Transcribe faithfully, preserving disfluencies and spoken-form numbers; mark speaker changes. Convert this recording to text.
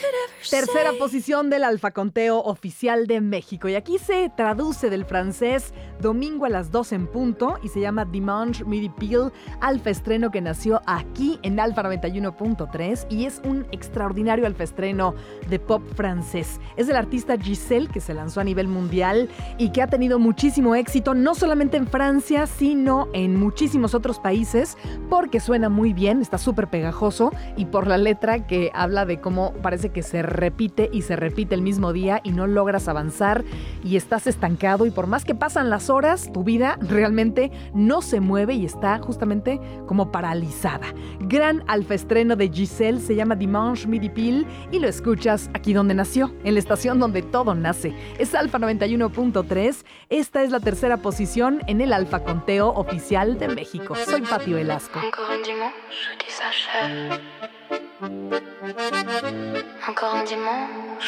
Speaker 1: Tercera posición del alfaconteo oficial de México. Y aquí se traduce del francés domingo a las doce en punto y se llama Dimanche Midi Pile, alfa estreno que nació aquí en Alfa noventa y uno punto tres y es un extraordinario alfa estreno de pop francés. Es del artista Giselle, que se lanzó a nivel mundial y que ha tenido muchísimo éxito, no solamente en Francia, sino en muchísimos otros países, porque suena muy bien, está súper pegajoso y por la letra que habla de cómo parece que se repite y se repite el mismo día y no logras avanzar y estás estancado y por más que pasan las horas, tu vida realmente no se mueve y está justamente como paralizada. Gran alfa estreno de Giselle, se llama Dimanche Midi Pile y lo escuchas aquí donde nació, en la estación donde todo nace. Es Alfa noventa y uno punto tres. Esta es la tercera posición en el alfa conteo oficial de México. Soy Pati Velasco.
Speaker 2: Encore un dimanche qui s'achève. Encore un dimanche